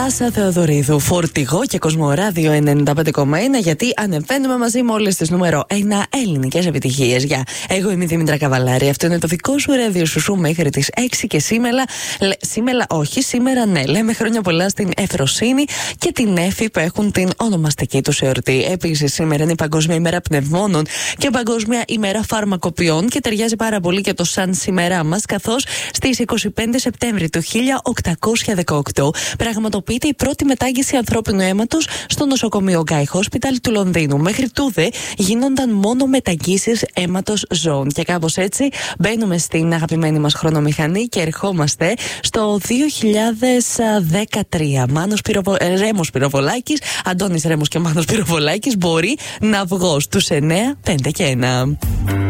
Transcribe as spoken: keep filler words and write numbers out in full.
Τάσα Θεοδωρίδου, φορτηγό και Κοσμοράδιο ενενήντα πέντε κόμμα ένα, γιατί ανεβαίνουμε μαζί με όλες τις νούμερο ένα ελληνικές επιτυχίες. Γεια, εγώ είμαι η Δήμητρα Καβαλάρη. Αυτό είναι το δικό σου ράδιο σου μέχρι τις έξι και σήμερα. Λε, σήμερα, όχι, σήμερα ναι. Λέμε χρόνια πολλά στην Εφροσύνη και την Έφη που έχουν την ονομαστική του εορτή. Επίσης, σήμερα είναι η Παγκόσμια ημέρα πνευμόνων και Παγκόσμια ημέρα φαρμακοποιών και ταιριάζει πάρα πολύ και το σαν σήμερά μας, καθώς στις είκοσι πέντε Σεπτέμβρη του χίλια οκτακόσια δεκαοκτώ πραγματοποιείται η πρώτη μετάγγιση ανθρώπινου αίματος στο νοσοκομείο Guy's Hospital του Λονδίνου. Μέχρι τούδε γίνονταν μόνο μεταγγίσεις αίματος ζώων. Και κάπως έτσι μπαίνουμε στην αγαπημένη μας χρονομηχανή και ερχόμαστε στο δύο χιλιάδες δεκατρία. Μάνος Πυροβο... Ρέμος Πυροβολάκης, Αντώνης Ρέμος και Μάνος Πυροβολάκης, μπορεί να βγω στους εννέα, πέντε και ένα.